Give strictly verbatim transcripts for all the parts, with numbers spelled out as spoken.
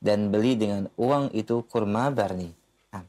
dan beli dengan uang itu kurma barni. Nah.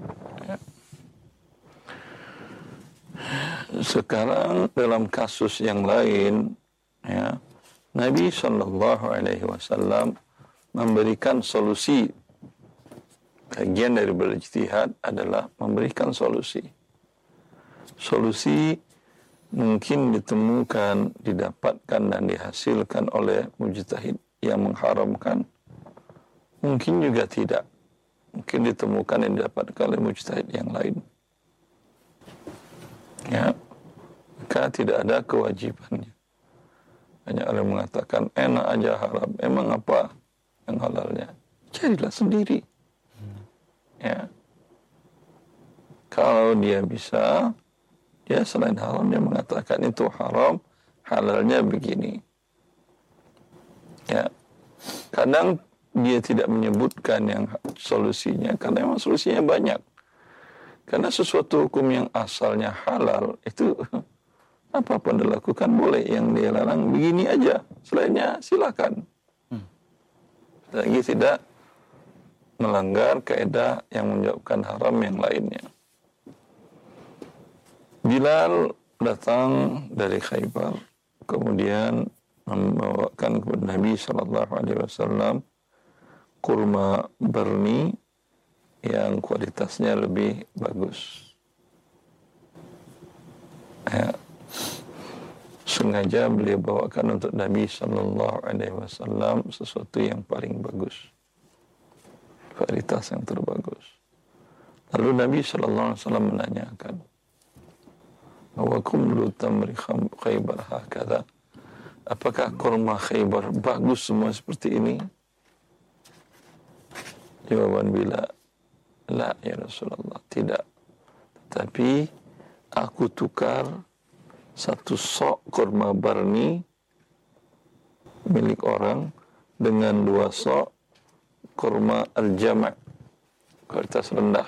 Sekarang dalam kasus yang lain, ya, Nabi Shallallahu Alaihi Wasallam memberikan solusi. Bagian dari berijtihad adalah memberikan solusi. Solusi mungkin ditemukan, didapatkan dan dihasilkan oleh mujtahid yang mengharamkan. Mungkin juga tidak. Mungkin ditemukan dan didapatkan oleh mujtahid yang lain. Ya, maka tidak ada kewajibannya. Banyak orang mengatakan enak aja haram. Emang apa yang halalnya? Carilah sendiri. Ya. Kalau dia bisa, dia selain haram dia mengatakan itu haram, halalnya begini. Ya. Kadang dia tidak menyebutkan yang solusinya karena memang solusinya banyak. Karena sesuatu hukum yang asalnya halal itu apapun dilakukan boleh, yang dia larang begini aja, selainnya silakan. Hmm. Lagi tidak melanggar kaidah yang menyebabkan haram yang lainnya. Bilal datang dari Khaybar, kemudian membawakan kepada Nabi Sallallahu Alaihi Wasallam kurma barni yang kualitasnya lebih bagus. Ya. Sengaja beliau bawakan untuk Nabi Sallallahu Alaihi Wasallam sesuatu yang paling bagus, kualitas yang terbagus. Lalu Nabi Sallallahu Alaihi Wasallam menanyakan, "Wa kullu tamri Khaybar hakadha?" Apakah kurma Khaybar bagus semua seperti ini? Jawaban bila, la ya Rasulullah, tidak. Tetapi aku tukar satu sok kurma barni milik orang dengan dua sok kurma al-jama', kualitas rendah.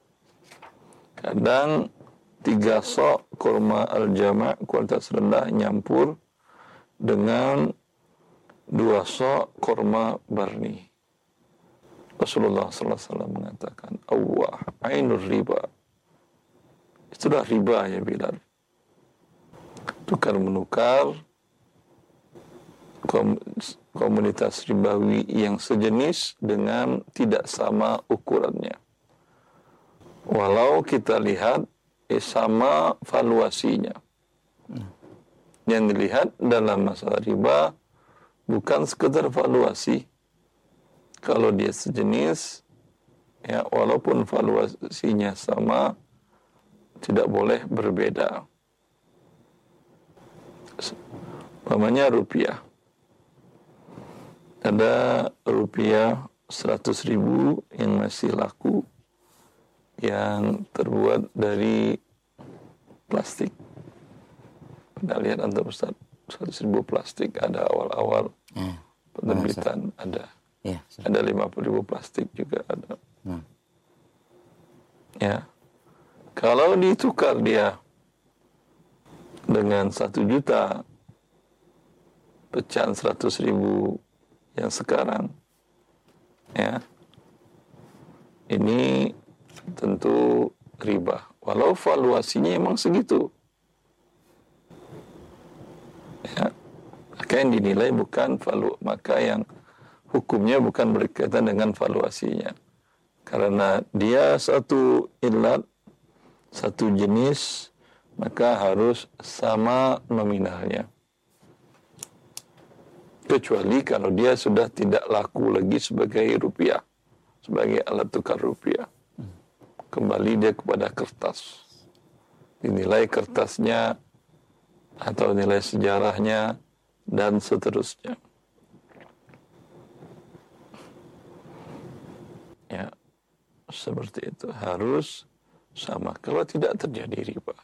Kadang tiga sok kurma al-jama', kualitas rendah, nyampur dengan dua sok kurma barni. Rasulullah sallallahu alaihi wasallam mengatakan, "Awwah, ainur riba." Itulah riba ya Bilal. Tukar menukar komunitas ribawi yang sejenis dengan tidak sama ukurannya. Walau kita lihat eh, sama valuasinya. Hmm. Yang dilihat dalam masalah riba bukan sekedar valuasi. Kalau dia sejenis, ya walaupun valuasinya sama, tidak boleh berbeda. Umpamanya rupiah. Ada rupiah seratus ribu yang masih laku, yang terbuat dari plastik. Pernah lihat antum Ustaz, seratus ribu plastik, ada awal-awal hmm. penerbitan, ada. Ya, ada lima puluh ribu plastik juga ada. Hmm. Ya. Kalau ditukar dia dengan satu juta pecahan seratus ribu yang sekarang, ya, ini tentu riba. Walau valuasinya emang segitu, ya, maka yang dinilai bukan valu, maka yang hukumnya bukan berkaitan dengan valuasinya, karena dia satu ilat, satu jenis, maka harus sama nominalnya. Kecuali kalau dia sudah tidak laku lagi sebagai rupiah, sebagai alat tukar rupiah. Kembali dia kepada kertas. Dinilai kertasnya atau nilai sejarahnya dan seterusnya. Ya, seperti itu. Harus sama. Kalau tidak terjadi riba.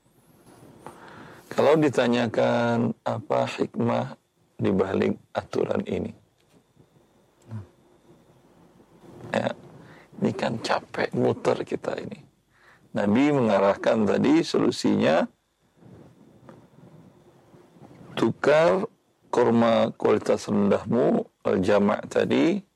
Kalau ditanyakan apa hikmah di balik aturan ini, ya, ini kan capek muter kita ini. Nabi mengarahkan tadi solusinya, tukar kurma kualitas rendahmu al-jama' tadi